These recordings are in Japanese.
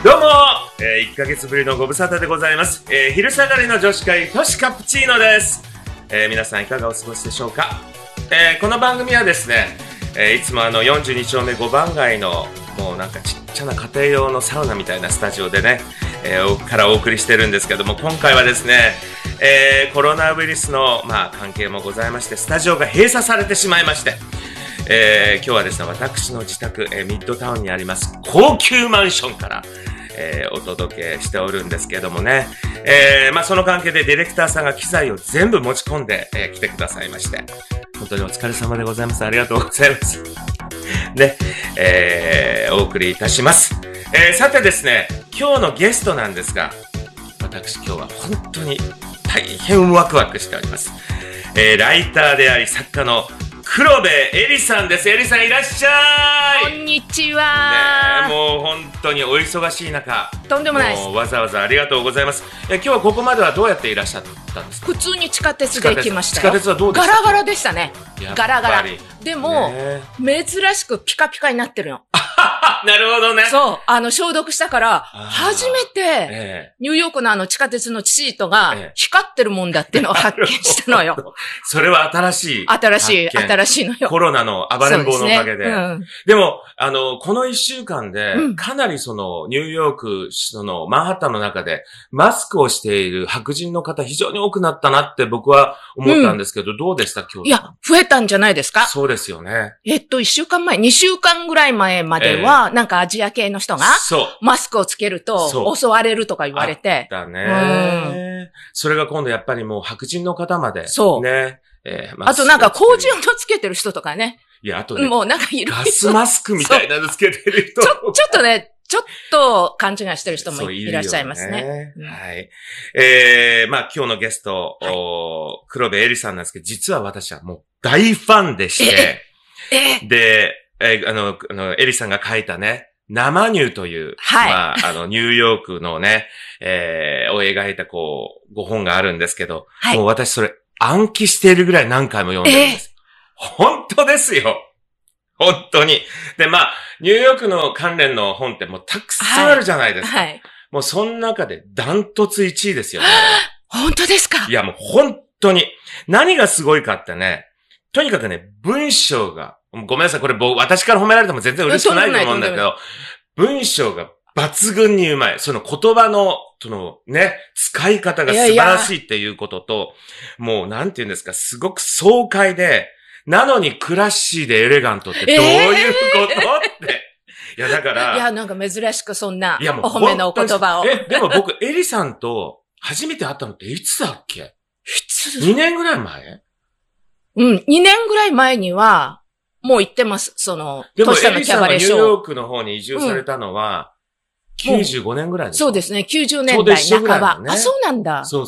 どうも、1ヶ月ぶりのご無沙汰でございます。昼下がりの女子会、トシカプチーノです。皆さんいかがお過ごしでしょうか。この番組はですね、いつも42丁目5番街のもうなんかちっちゃな家庭用のサウナみたいなスタジオでね、からお送りしてるんですけども、今回はですね、コロナウイルスの、関係もございまして、スタジオが閉鎖されてしまいまして、今日はですね、私の自宅、ミッドタウンにあります高級マンションから、お届けしておるんですけれどもね、その関係でディレクターさんが機材を全部持ち込んで、来てくださいまして、本当にお疲れ様でございます。ありがとうございます。で、お送りいたします。さてですね、今日のゲストなんですが、私今日は本当に大変ワクワクしております。ライターであり作家の黒部エリさんです。エリさんいらっしゃい。 こんにちは。 ね、もう本当にお忙しい中、 とんでもないです。 もうわざわざありがとうございます。今日はここまではどうやっていらっしゃったんですか。 普通に地下鉄で行きましたよ。 地下鉄はどうでした。 ガラガラでしたね。ガラガラ。でも、 ね、 珍しくピカピカになってるの。 なるほどね。 そう。消毒したから、初めて、ニューヨークの地下鉄のシートが光ってるもんだっていうのを発見したのよ。 それは新しいのよ。 コロナの暴れん坊のおかげで。でも、この1週間で、かなりニューヨーク、マンハッタンの中で、マスクをしている白人の方非常に多くなったなって僕は思ったんですけど、どうでした今日。 いや、増えたんじゃないですか。 そうですよね。 1週間前、2週間ぐらい前までは、なんかアジア系の人が、マスクをつけると襲われるとか言われて。 だね。それが今度やっぱりもう白人の方まで。 そう。 ね。 あとなんか工事用のつけてる人とかね。 いや、あとね。 もうなんかいろいろ。 ガスマスクみたいなのつけてる人。 ちょっとね、ちょっと勘違いしてる人もいらっしゃいますね。 はい。今日のゲスト、黒部エリさんなんですけど、実は私はもう大ファンでして、で、エリさんが書いたね、生乳という、ニューヨークのね、を描いた5本があるんですけど、もう私それ暗記しているぐらい何回も読んでるんです。本当ですよ。本当に。で、ニューヨークの関連の本ってもうたくさんあるじゃないですか。もうその中でダントツ1位ですよね。 本当ですか。 いやもう本当に。何がすごいかってね、とにかくね、文章が、ごめんなさい、これ私から褒められても全然嬉しくないと思うんだけど、文章が抜群にうまい。その言葉の、使い方が素晴らしいっていうことと、もうなんて言うんですか、すごく爽快で、なのにクラッシーでエレガントってどういうことって。いや、だから。 いや、なんか珍しくそんなお褒めのお言葉を。 でも僕、エリさんと初めて会ったのっていつだっけ？ 2 年ぐらい前 2年ぐらい前には、もう行ってます。 でもエリさんがニューヨークの方に移住されたのは、95年ぐらいですか。 そうですね、90年代半ば。あ、そうなんだ。 そう。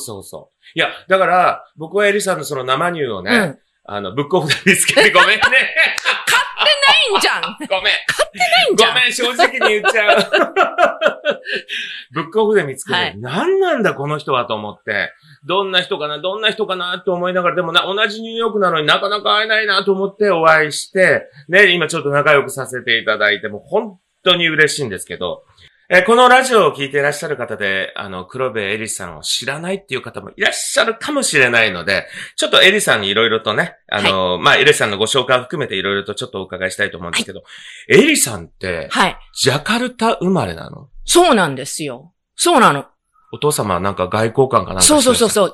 いや、だから、僕はエリさんのその生乳をね、ブックオフで見つけてごめんね。 買ってないんじゃん。 ごめん。 買ってないんじゃん。 ごめん、正直に言っちゃう。ブックオフで見つけて、何なんだこの人はと思って、どんな人かなと思いながら、でも同じニューヨークなのになかなか会えないなと思ってお会いして、ね、今ちょっと仲良くさせていただいて、もう本当に嬉しいんですけど、このラジオを聞いていらっしゃる方で、黒部エリさんを知らないっていう方もいらっしゃるかもしれないので、ちょっとエリさんにいろいろとね、エリさんのご紹介を含めていろいろとちょっとお伺いしたいと思うんですけど、エリさんって、ジャカルタ生まれなの？ そうなんですよ。そうなの。 お父様はなんか外交官かなんかそう。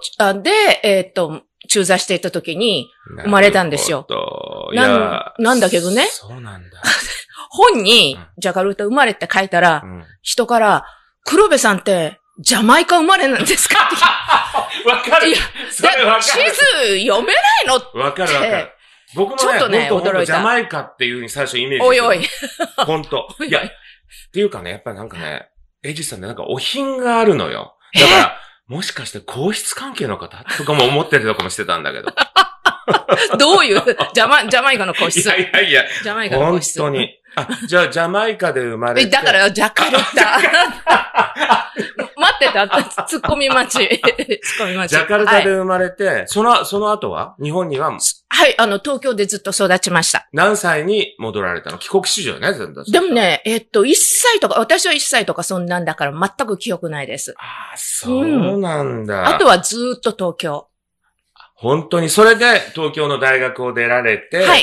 で、駐在していた時に生まれたんですよ。なんだけどね。 そうなんだ。 本に、ジャカルタ生まれって書いたら、人から、黒部さんって、ジャマイカ生まれなんですかって。 わかる。それわかる。 地図読めないのって。 わかる。僕もね、ちょっとね、驚いた。ジャマイカっていう風に最初イメージ。 おいおい。 本当。いや、っていうかね、やっぱりなんかね、エジさんってなんかお品があるのよ。だから、もしかして皇室関係の方とかも思ってるとかもしてたんだけど。 どういうジャマイカの皇室。 いや。 ジャマイカの皇室。 本当に。じゃあ、ジャマイカで生まれて。 だから、ジャカルタ。待ってた、ツッコミ待ち。 ジャカルタで生まれて、その後は日本にははい、東京でずっと育ちました。 何歳に戻られたの？帰国子女ね、全然。 でもね、1歳とか、私は1歳とかそんなんだから全く記憶ないです。 ああ、そうなんだ。 あとはずーっと東京。 本当に、それで東京の大学を出られて、 はい。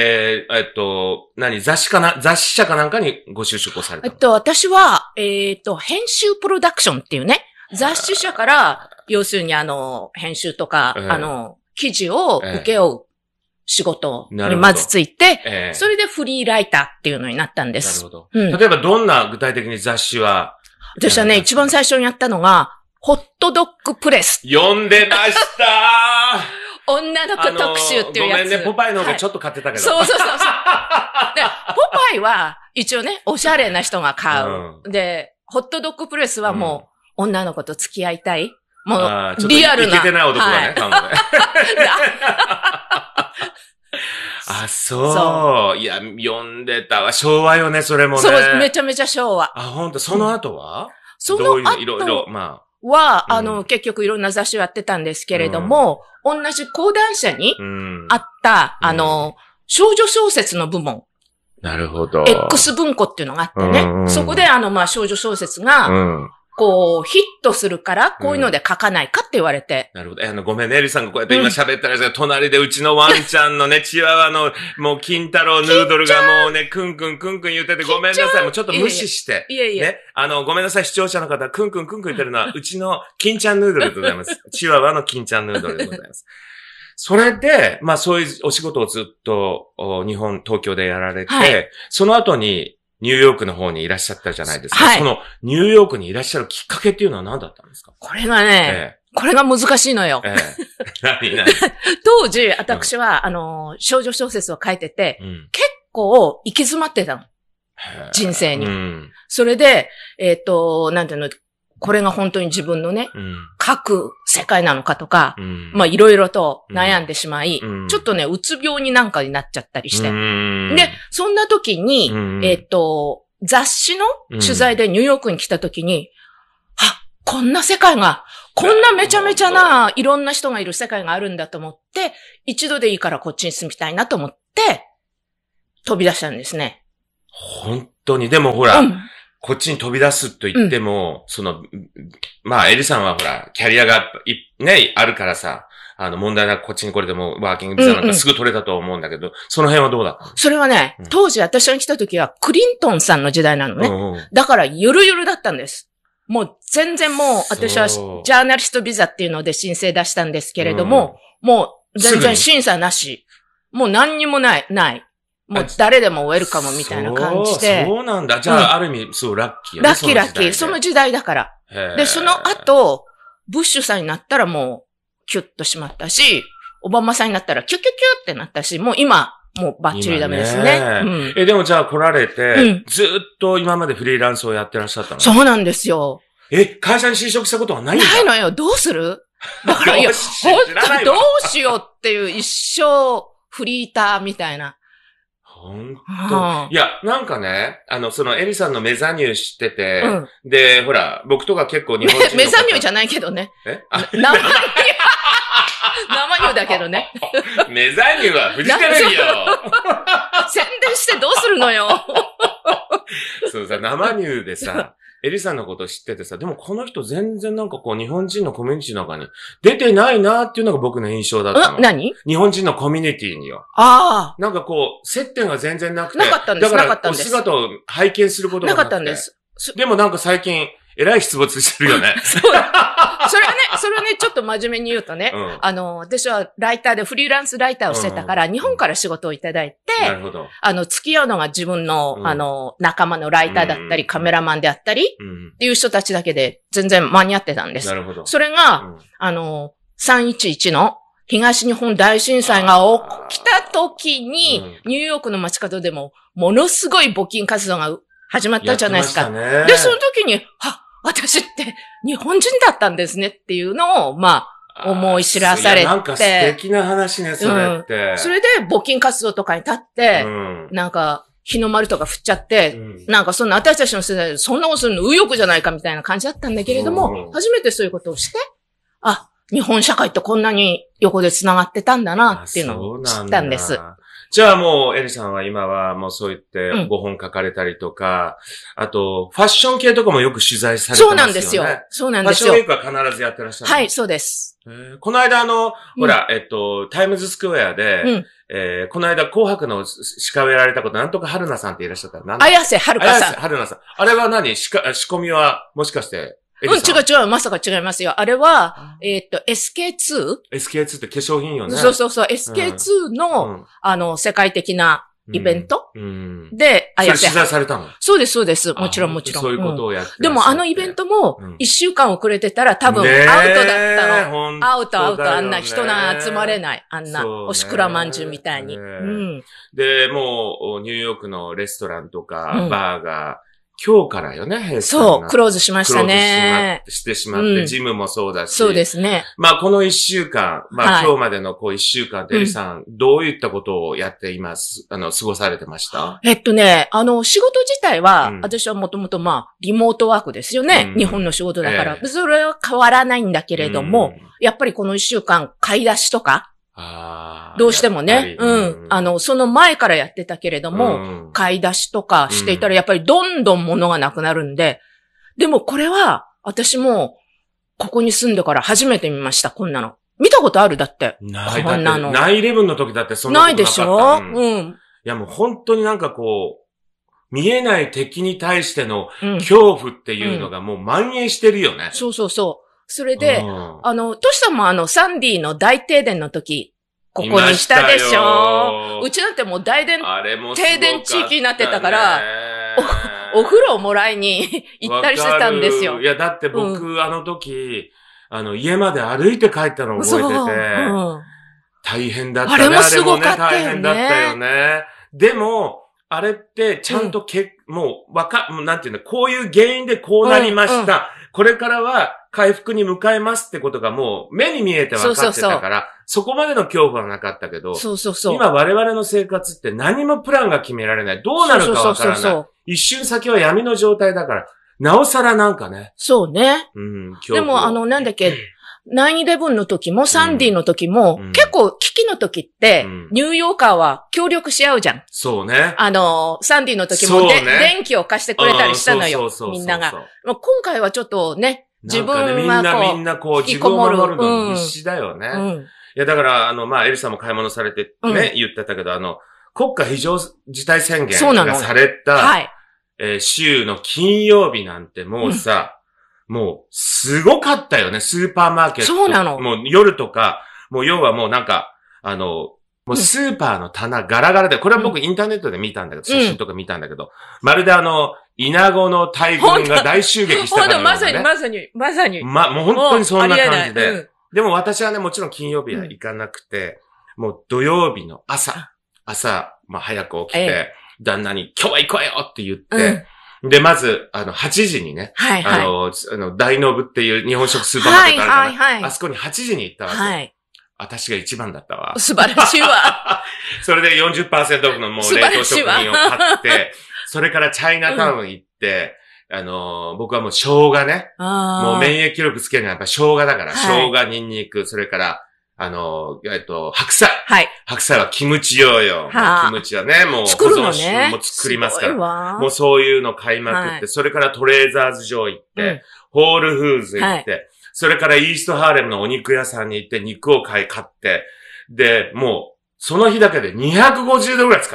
雑誌社かなんかにご就職をされたの？ 私は、編集プロダクションっていうね、雑誌社から、要するに編集とか、記事を請け負う仕事にまずついて、それでフリーライターっていうのになったんです。 なるほど。例えばどんな具体的に雑誌は？ 私はね、一番最初にやったのが、ホットドッグプレス。 読んでましたー女の子特集っていうやつ。 ごめんね、ポパイの方がちょっと買ってたけど。 そう。で、ポパイは一応ね、おしゃれな人が買う。で、ホットドッグプレスはもう、女の子と付き合いたい。もう、リアルな。 イケてない男がね、買うのね。あ、そう。いや、読んでたわ。昭和よね、それもね。 そう、めちゃめちゃ昭和。 あ、ほんと、その後は？ その後いろいろ、 結局いろんな雑誌をやってたんですけれども、同じ講談社にあった、少女小説の部門。 なるほど。 X 文庫っていうのがあってね。そこで少女小説が、こう、ヒットするから、こういうので書かないかって言われて。 なるほど。ごめんね、エリさんがこうやって今喋ったらですけど、隣でうちのワンちゃんのね、チワワの、もう、金太郎ヌードルがもうね、クンクン言ってて、ごめんなさい。もうちょっと無視して。 いえ。 ね。ごめんなさい、視聴者の方、クンクン言ってるのは、うちの金ちゃんヌードルでございます。チワワの金ちゃんヌードルでございます。それで、そういうお仕事をずっと、東京でやられて、その後に、ニューヨークの方にいらっしゃったじゃないですか。はい。そのニューヨークにいらっしゃるきっかけっていうのは何だったんですか？ これがね、これが難しいのよ。 何当時、私は、少女小説を書いてて、結構行き詰まってたの。人生に。それで、なんていうの、これが本当に自分のね、書く世界なのかとか、いろいろと悩んでしまい、ちょっとね、うつ病になんかになっちゃったりして。で、そんな時に、雑誌の取材でニューヨークに来た時に、こんな世界が、こんなめちゃめちゃないろんな人がいる世界があるんだと思って、一度でいいからこっちに住みたいなと思って、飛び出したんですね。 本当に、でもほら、こっちに飛び出すと言っても、エリさんはほら、キャリアがね、あるからさ、問題なくこっちに来れても、ワーキングビザなんかすぐ取れたと思うんだけど、その辺はどうだったの？ それはね、当時私が来た時は、クリントンさんの時代なのね。だから、ゆるゆるだったんです。もう、全然もう、私は、ジャーナリストビザっていうので申請出したんですけれども、もう、全然審査なし。もう何にもない。もう誰でもウェルカムみたいな感じで。 そうなんだ。じゃあ、ある意味、そう、ラッキーよね。 ラッキー。その時代だから。で、その後、ブッシュさんになったらもう、キュッとしまったし、オバマさんになったらキュキュキュってなったし、もう今、もうバッチリダメですね。 でもじゃあ来られて、ずっと今までフリーランスをやってらっしゃったの？ そうなんですよ。 会社に就職したことはないんだ？ ないのよ。どうする？だから、いや、本当どうしようっていう一生フリーターみたいな。 本当。いや、なんかね、エリさんのメザニュー知ってて、で、ほら、僕とか結構日本人のメザニューじゃないけどね。生ニューだけどね。 メザニューはフジテレビよ。 宣伝してどうするのよ。 そうさ、生ニューでさ、エリさんのこと知っててさ、でもこの人全然なんかこう日本人のコミュニティの中に出てないなっていうのが僕の印象だったの。 何？ 日本人のコミュニティには。なんかこう、接点が全然なくて。 なかったんです。 だからお姿を拝見することがなくて。 なかったんです。 でもなんか最近、えらい出没してるよね。 それはね、ちょっと真面目に言うとね、私はライターでフリーランスライターをしてたから、日本から仕事をいただいて、 なるほど。 付き合うのが自分の、仲間のライターだったり、カメラマンであったり、っていう人たちだけで全然間に合ってたんです。 なるほど。 それが、311の東日本大震災が起きた時に、ニューヨークの街角でも、ものすごい募金活動が始まったじゃないですか。で、その時に、私って日本人だったんですねっていうのを、思い知らされて。 なんか素敵な話ね、それって。 それで募金活動とかに立って、なんか、日の丸とか振っちゃって、なんかそんな私たちの世代でそんなことするの右翼じゃないかみたいな感じだったんだけれども、初めてそういうことをして、日本社会ってこんなに横で繋がってたんだなっていうのを知ったんです。 じゃあもう、エリさんは今はもうそう言って5本書かれたりとか、あと、ファッション系とかもよく取材されてますよね。 そうなんですよ。そうなんですよ。 ファッションウィークは必ずやってらっしゃる。 はい、そうです。 この間ほら、タイムズスクエアで、この間紅白の司会をやられたこと、なんとか春菜さんっていらっしゃったら何綾瀬はるかさん。 綾瀬はるなさん。あれは何仕込みは、もしかして、 違う。まさか違いますよ。あれは、SK2?SK2 って化粧品よね。 そう。SK2 の、世界的なイベントで、 それ取材されたの？ そうです。もちろん。 そういうことをやって。 でもあのイベントも、1週間遅れてたら多分アウトだったの。アウト、あんな人が集まれない。あんな、おしくらまんじゅうみたいに。 で、もう、ニューヨークのレストランとか、バーが、今日からよね、閉鎖そう、クローズしましたね。 してしまって、ジムもそうだし。 そうですね。 まあ、この一週間、今日までの一週間ってエリさん、どういったことをやっています？過ごされてました？ 仕事自体は、私はもともとリモートワークですよね。日本の仕事だから。それは変わらないんだけれども、やっぱりこの一週間、買い出しとか、どうしてもね、その前からやってたけれども、買い出しとかしていたら、やっぱりどんどん物がなくなるんで、でもこれは、私も、ここに住んでから初めて見ました、こんなの。見たことある？だって。 こんなの。9/11の時だってそんなことなかった。 ないでしょ？ いやもう本当になんか見えない敵に対しての恐怖っていうのがもう蔓延してるよね。 そう。それで、トシさんもサンディの大停電の時、ここにしたでしょ。うちなんてもう停電地域になってたから、お風呂をもらいに行ったりしてたんですよ。 いや、だって僕、あの時、家まで歩いて帰ったのを覚えてて、大変だったね。 あれもすごかったよね。 大変だったよね。でも、あれってちゃんともうなんていうの、こういう原因でこうなりました。これからは回復に向かいますってことがもう目に見えて分かってたから、そこまでの恐怖はなかったけど、今我々の生活って何もプランが決められない。どうなるか分からない。一瞬先は闇の状態だから、なおさらなんかね。 そうね。でもなんだっけ、9/11の時もサンディの時も、結構危機の時って、ニューヨーカーは協力し合うじゃん。 そうね。 サンディの時も電気を貸してくれたりしたのよ。みんなが。今回はちょっとね、自分はみんな自分を守るのに必死だよね。いや、だから、エリさんも買い物されてね、言ってたけど、国家非常事態宣言がされた、週の金曜日なんてもうさ、もう、すごかったよね、スーパーマーケット。 そうなの。 もう夜とか、もう要はもうなんか、もうスーパーの棚ガラガラで、これは僕インターネットで見たんだけど、写真とか見たんだけど、まるでイナゴの大群が大襲撃したから、ね。 まさに。 もう本当にそんな感じで。でも私はね、もちろん金曜日は行かなくて、もう土曜日の朝、早く起きて、旦那に今日は行こうよって言って、で、まず、8時にね、大ノブっていう日本食スーパーマーケットあるから、あそこに8時に行ったわけ。私が一番だったわ。 素晴らしいわ。 それで 40% オフのもう冷凍食品を買って、それからチャイナタウン行って、僕はもう生姜ね、もう免疫力つけるのはやっぱ生姜だから、生姜、ニンニク、それから、白菜。白菜はキムチ用よ。キムチはね、もう保存食も作りますから。もうそういうの買いまくって、それからトレーザーズ城行って、ホールフーズ行って、それからイーストハーレムのお肉屋さんに行って肉を買って、で、もう、その日だけで250ドルぐらい使った。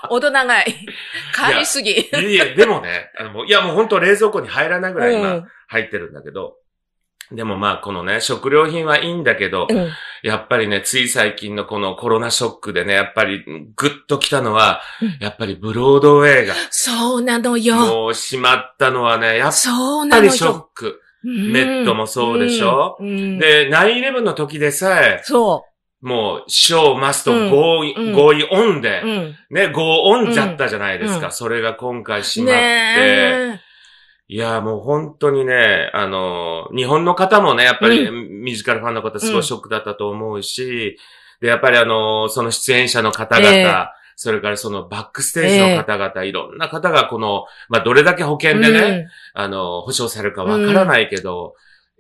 おど長い。買いすぎ。 いや、でもね、もう本当冷蔵庫に入らないぐらい今入ってるんだけど、でもこのね、食料品はいいんだけど、やっぱりね、つい最近のこのコロナショックでね、やっぱりグッと来たのは、やっぱりブロードウェイが。 そうなのよ。 もう閉まったのはね、やっぱりショック。メットもそうでしょ、で、9/11の時でさえ、もう、ショーマストゴーオンで、ね、ゴーオンじゃったじゃないですか。それが今回閉まって、いや、もう本当にね、日本の方もね、やっぱりミュージカルファンの方すごいショックだったと思うし、で、やっぱりその出演者の方々、それからそのバックステージの方々、いろんな方がどれだけ保険でね、保証されるかわからないけど、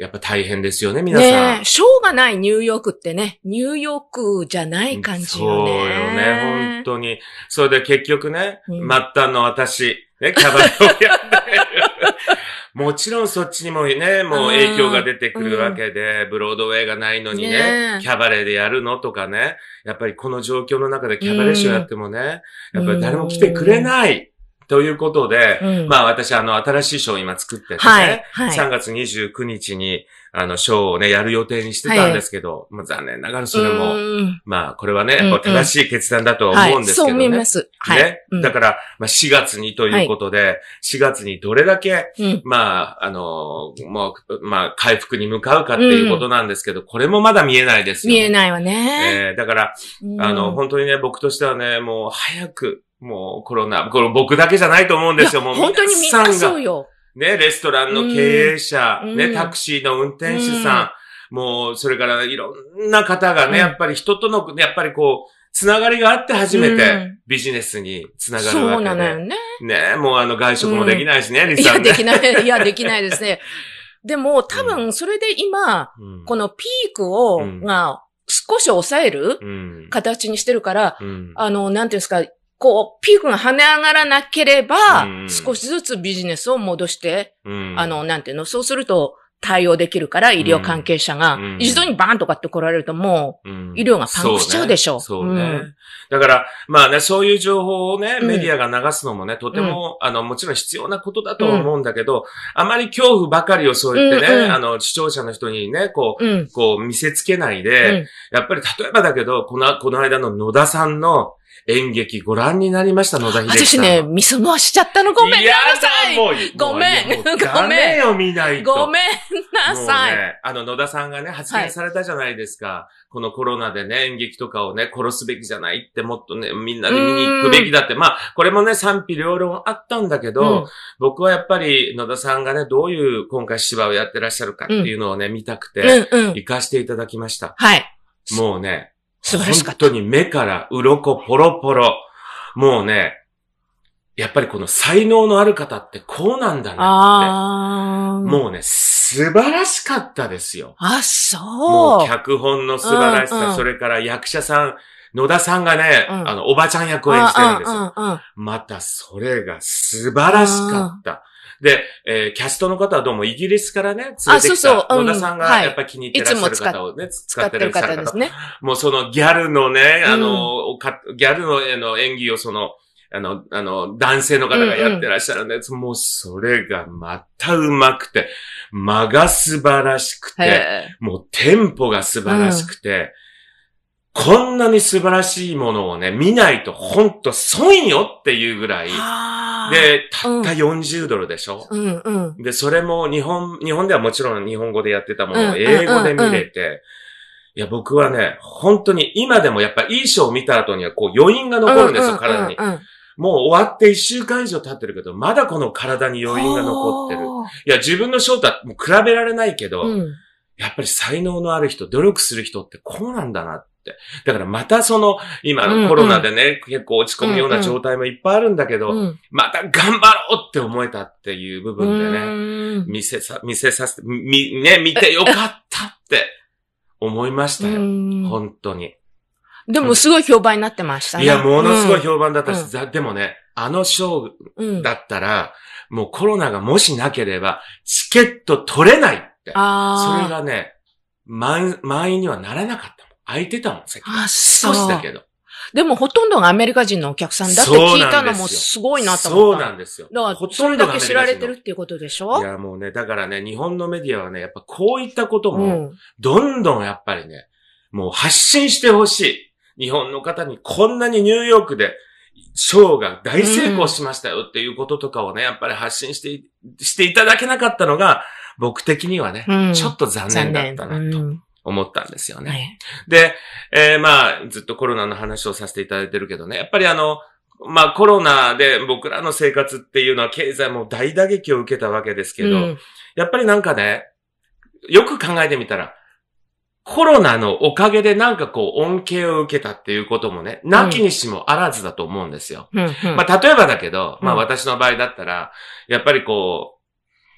やっぱ大変ですよね、皆さん。 ねえ、ショーがないニューヨークってね、ニューヨークじゃない感じよね。 そうよね、本当に。それで結局ね、末端の私、ね、キャバレーをやってる。もちろんそっちにもね、もう影響が出てくるわけで、ブロードウェイがないのにね、キャバレーでやるのとかね、やっぱりこの状況の中でキャバレーショーやってもね、やっぱり誰も来てくれない。ということで、まあ私新しいショーを今作っててね、3月29日にショーをね、やる予定にしてたんですけど、まあ残念ながらそれも、まあこれはね、正しい決断だとは思うんですけどね。 そう思います。 ね。だから、まあ4月にということで、4月にどれだけ、まあ、もう、まあ回復に向かうかっていうことなんですけど、これもまだ見えないですよね。 見えないわね。 だから、本当にね、僕としてはね、もう早く、もうコロナ、これ僕だけじゃないと思うんですよ。もう本当にみんなそうよ。 ね、レストランの経営者、ね、タクシーの運転手さん、もう、それからいろんな方がね、やっぱり人との、やっぱりこう、つながりがあって初めてビジネスにつながるわけで。 そうなのよね。 ね、もう外食もできないしね、リサね。 いや、できない。いや、できないですね。でも、多分、それで今、このピークが少し抑える形にしてるから、なんていうんですか、こう、ピークが跳ね上がらなければ、少しずつビジネスを戻して、なんていうの、そうすると対応できるから、医療関係者が、一度にバーンとかって来られるともう、医療がパンクしちゃうでしょ。 そうね。だから、まあね、そういう情報をね、メディアが流すのもね、とても、もちろん必要なことだと思うんだけど、あまり恐怖ばかりをそう言ってね、視聴者の人にね、こう見せつけないで、やっぱり例えばだけど、この間の野田さんの、演劇ご覧になります野田秀樹さん。 私ね、見過ごしちゃったの。ごめんなさい。ごめん。 ダメよ、見ないと。 ごめんなさい。 もうね、野田さんがね、発言されたじゃないですか。このコロナでね、演劇とかをね、殺すべきじゃないって、もっとね、みんなで見に行くべきだって。まあ、これもね、賛否両論あったんだけど、僕はやっぱり野田さんがね、どういう今回芝居をやってらっしゃるかっていうのをね、見たくて、行かせていただきました。 はい。 もうね、 素晴らしかった。 本当に目から鱗ポロポロ。もうね、やっぱりこの才能のある方ってこうなんだなって。もうね、素晴らしかったですよ。 そう。 もう脚本の素晴らしさ、それから役者さん、野田さんがね、おばちゃん役を演じてるんですよ。またそれが素晴らしかった。で、キャストの方はどうもイギリスからね、連れてきた野田さんがやっぱり気に入ってらっしゃる方をね、使ってらっしゃる方ですね。もうそのギャルのね、ギャルの演技を男性の方がやってらっしゃるんで、もうそれがまたうまくて、間が素晴らしくて、もうテンポが素晴らしくて、こんなに素晴らしいものをね、見ないとほんと損よっていうぐらい、で、たった40ドルでしょ、で、それも日本ではもちろん日本語でやってたものを英語で見れて、いや、僕はね、本当に今でもやっぱいいショーを見た後にはこう余韻が残るんですよ、体に。もう終わって1週間以上経ってるけど、まだこの体に余韻が残ってる。いや、自分のショーとはもう比べられないけど、やっぱり才能のある人、努力する人ってこうなんだなって。だからまた今のコロナでね、結構落ち込むような状態もいっぱいあるんだけど、また頑張ろうって思えたっていう部分でね、見てよかったって思いましたよ。本当に。 でもすごい評判になってましたね。 いや、ものすごい評判だったし、でもね、ショーだったら、もうコロナがもしなければ、チケット取れないって。それがね、満員にはならなかったもん。空いてたもん、席。少しだけど。 でもほとんどがアメリカ人のお客さんだって聞いたのもすごいなと思った。 そうなんですよ。 だから、それだけ知られてるっていうことでしょ？ いや、もうね、だからね、日本のメディアはね、やっぱこういったことも、どんどんやっぱりね、もう発信してほしい。日本の方にこんなにニューヨークでショーが大成功しましたよっていうこととかをね、やっぱり発信していただけなかったのが、僕的にはね、ちょっと残念だったなと思ったんですよね。で、まあ、ずっとコロナの話をさせていただいてるけどね、やっぱりまあコロナで僕らの生活っていうのは経済も大打撃を受けたわけですけど、やっぱりなんかね、よく考えてみたら、コロナのおかげでなんかこう恩恵を受けたっていうこともね、なきにしもあらずだと思うんですよ。まあ例えばだけど、まあ私の場合だったら、やっぱりこう、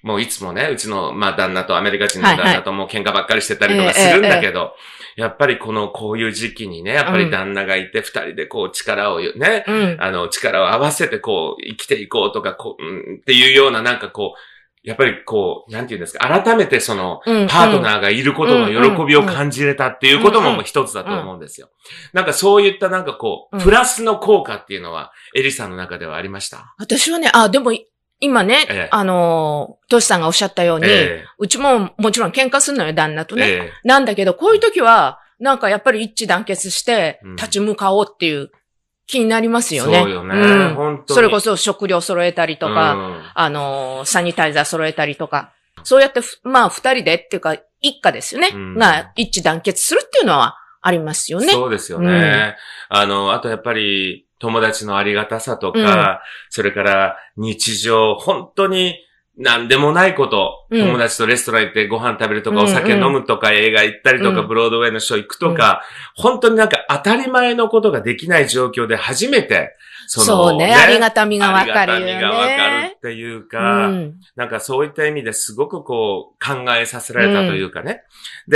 もういつもね、うちの、旦那とアメリカ人の旦那ともう喧嘩ばっかりしてたりとかするんだけど、やっぱりこういう時期にね、やっぱり旦那がいて二人でこう力をね、力を合わせてこう生きていこうとか、っていうようななんかこう、やっぱりこう、なんていうんですか、改めてその、パートナーがいることの喜びを感じれたっていうことも一つだと思うんですよ。なんかそういったなんかこう、プラスの効果っていうのは、エリさんの中ではありました？ 私はね、でも、今ね、トシさんがおっしゃったように、うちももちろん喧嘩するのよ、旦那とね。なんだけど、こういう時は、なんかやっぱり一致団結して、立ち向かおうっていう気になりますよね。 そうよね。本当に。 それこそ食料揃えたりとか、サニタイザー揃えたりとか、そうやって、二人でっていうか、一家ですよね。が一致団結するっていうのはありますよね。 そうですよね。あとやっぱり、友達のありがたさとか、それから日常、本当に何でもないこと、友達とレストラン行ってご飯食べるとか、お酒飲むとか、映画行ったりとか、ブロードウェイのショー行くとか、本当になんか当たり前のことができない状況で初めて、 そうね、ありがたみがわかるよね。 ありがたみがわかるっていうか、なんかそういった意味ですごくこう考えさせられたというかね。で、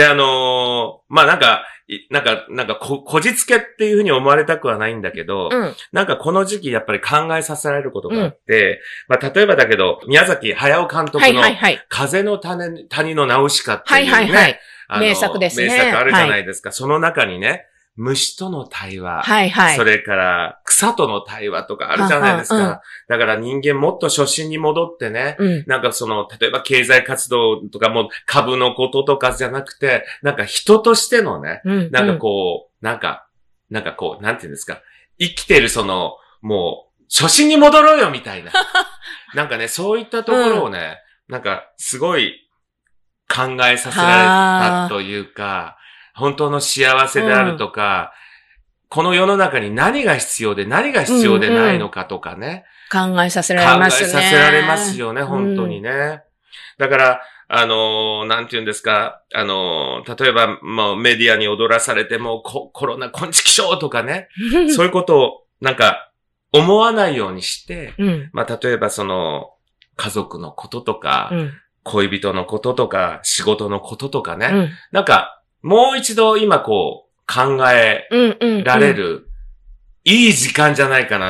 なんかこじつけっていうふうに思われたくはないんだけど、なんかこの時期やっぱり考えさせられることがあって、例えばだけど、宮崎駿監督の風の谷のナウシカっていうね、 名作ですね。 名作あるじゃないですか。その中にね、虫との対話、それから草との対話とかあるじゃないですか。だから人間もっと初心に戻ってね、なんか例えば経済活動とかも株のこととかじゃなくて、なんか人としてのね、なんかこう、なんかこう、なんていうんですか、生きてるもう、初心に戻ろうよみたいな。なんかね、そういったところをね、なんかすごい考えさせられたというか、本当の幸せであるとか、この世の中に何が必要で何が必要でないのかとかね。 考えさせられますね。 考えさせられますよね、本当にね。だから、なんて言うんですか、例えば、もうメディアに踊らされてもコロナこんちきしょうとかね。そういうことを、なんか、思わないようにして、例えば家族のこととか、恋人のこととか、仕事のこととかね。なんか、もう一度今考えられる、いい時間じゃないかなって。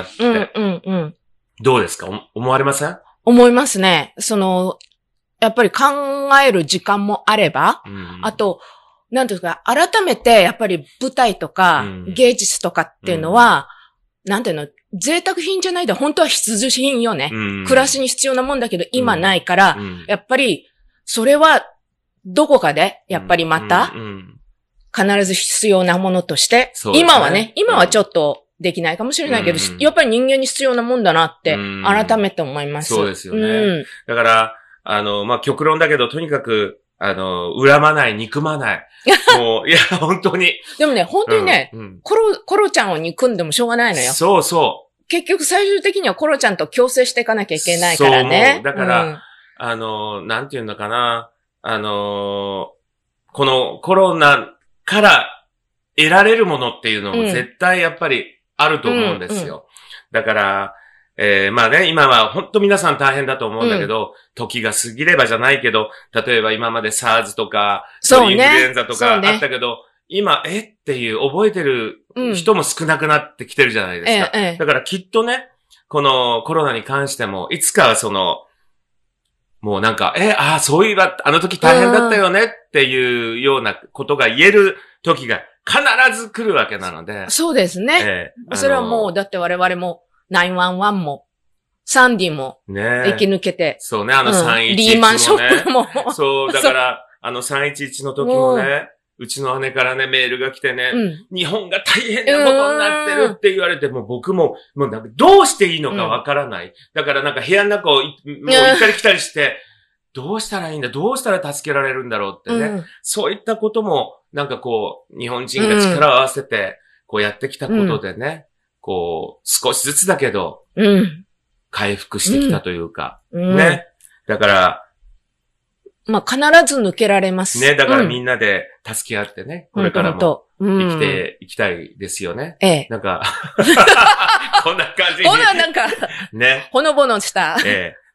どうですか？思われません？ 思いますね。やっぱり考える時間もあれば、あと、なんていうか、改めてやっぱり舞台とか、芸術とかっていうのは、なんていうの、贅沢品じゃないで本当は必需品よね。暮らしに必要なもんだけど今ないから、やっぱり、それは、どこかで、やっぱりまた、必ず必要なものとして、今はね、今はちょっとできないかもしれないけど、やっぱり人間に必要なもんだなって、改めて思います。 そうですよね。だから、極論だけど、とにかく、恨まない、憎まない。もう、いや、本当に。 でもね、本当にね、コロちゃんを憎んでもしょうがないのよ。 そうそう。 結局最終的にはコロちゃんと共生していかなきゃいけないからね。 そう。だから、なんていうのかな。このコロナから得られるものっていうのも絶対やっぱりあると思うんですよ。だから、今は本当皆さん大変だと思うんだけど、時が過ぎればじゃないけど、例えば今まで SARS とか、インフルエンザとかあったけど、今、っていう覚えてる人も少なくなってきてるじゃないですか。だからきっとね、このコロナに関しても、いつかはもうなんか、そういえば、あの時大変だったよねっていうようなことが言える時が必ず来るわけなので。 そうですね。それはもう、だって我々も、911も、サンディも、生き抜けて。 そうね、311もね。 リーマンショックも。 そう、だから、311の時もね、うちの姉からね、メールが来てね、日本が大変なことになってるって言われて、もう僕も、なんかどうしていいのかわからない。だからなんか部屋の中をもう行ったり来たりして、どうしたらいいんだ、どうしたら助けられるんだろうってね。そういったことも、なんか日本人が力を合わせて、やってきたことでね、少しずつだけど、回復してきたというか、ね。だから、 必ず抜けられます。 ね、だからみんなで助け合ってね、これからも生きていきたいですよね。なんか、こんな感じに。 なんか、ね。ほのぼのした。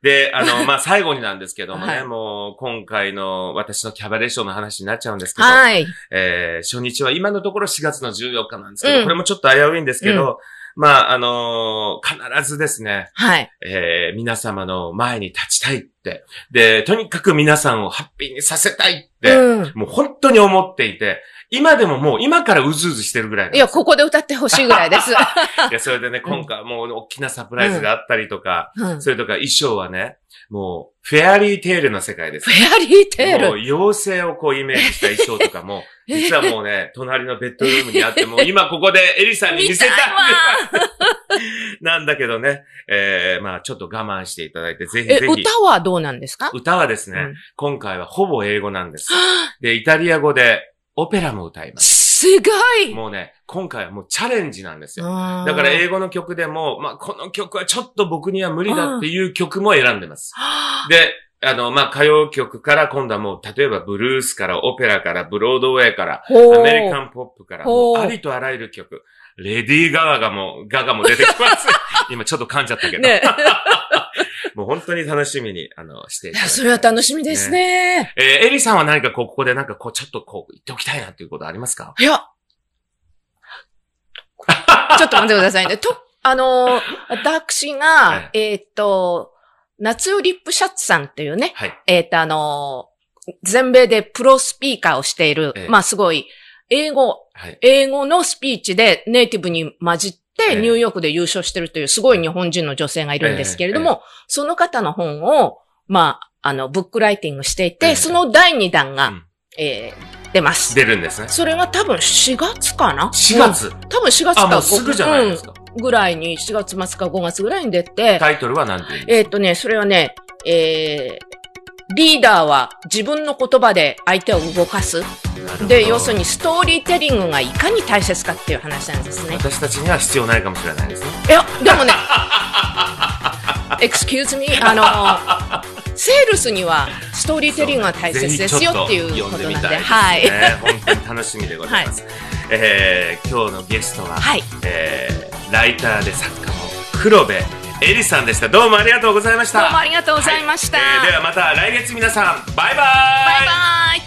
で、まあ、最後になんですけどもね、 はい、 もう、今回の私のキャバレーションの話になっちゃうんですけど、 はい。 初日は今のところ4月の14日なんですけど、これもちょっと危ういんですけど、まあ、必ずですね、 はい。 皆様の前に立ちたいって、で、とにかく皆さんをハッピーにさせたいって、もう本当に思っていて、今でももう今からうずうずしてるぐらいなんです。 いや、ここで歌ってほしいぐらいです。いや、それでね、今回はもう大きなサプライズがあったりとか、それとか衣装はね、もう、フェアリーテールの世界です。 フェアリーテール？ もう、妖精をこうイメージした衣装とかも、実はもうね、隣のベッドルームにあって、もう今ここでエリさんに見せたいなんだけどね、まあちょっと我慢していただいて、ぜひぜひ。 歌はどうなんですか？ 歌はですね、今回はほぼ英語なんです。で、イタリア語でオペラも歌います。 すごい！ もうね、今回はもうチャレンジなんですよ。だから英語の曲でも、まあこの曲はちょっと僕には無理だっていう曲も選んでます。で、まあ歌謡曲から今度はもう、例えばブルースからオペラからブロードウェイから、アメリカンポップから、もうありとあらゆる曲。レディー・ガガも出てきます。今ちょっと噛んじゃったけど。ねもう本当に楽しみに、していただきたい。 それは楽しみですね。 エリさんは何かここでなんかちょっと言っておきたいなっていうことありますか？ いや。ちょっと待ってくださいね。私が、夏代リップシャツさんっていうね、はい、全米でプロスピーカーをしている、まあすごい、英語のスピーチでネイティブに混じって、ニューヨークで優勝してるというすごい日本人の女性がいるんですけれども、その方の本を、まあ、ブックライティングしていて、その第2弾が、出ます。 出るんですね。 それが多分4月かな ?4 月、 多分4月か。 もうすぐじゃないですか。 ぐらいに、4月末か5月ぐらいに出て。 タイトルは何て言うんですか？ それはね、リーダーは自分の言葉で相手を動かす。で、要するにストーリーテリングがいかに大切かっていう話なんですね。 私たちには必要ないかもしれないですね。 いや、でもね、excuse me、セールスにはストーリーテリングが大切ですよっていうことなんで、はい。 本当に楽しみでございます。今日のゲストは、はい、ライターで作家の黒部エリさんでした。どうもありがとうございました。 どうもありがとうございました。 ではまた来月皆さん、バイバイ。 バイバイ。